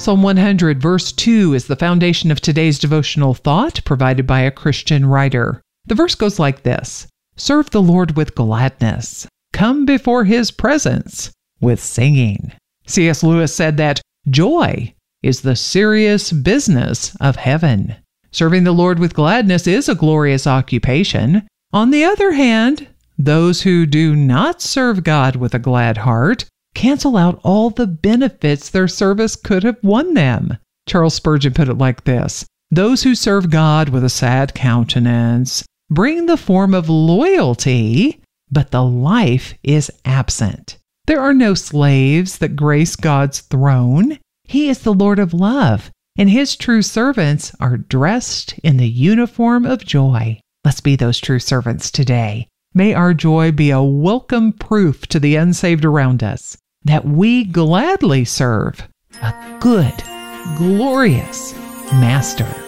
Psalm 100 verse 2 is the foundation of today's devotional thought provided by a Christian writer. The verse goes like this: "Serve the Lord with gladness. Come before his presence with singing." C.S. Lewis said that joy is the serious business of heaven. Serving the Lord with gladness is a glorious occupation. On the other hand, those who do not serve God with a glad heart cancel out all the benefits their service could have won them. Charles Spurgeon put it like this: "Those who serve God with a sad countenance bring the form of loyalty, but the life is absent. There are no slaves that grace God's throne. He is the Lord of love, and his true servants are dressed in the uniform of joy." Let's be those true servants today. May our joy be a welcome proof to the unsaved around us that we gladly serve a good, glorious Master.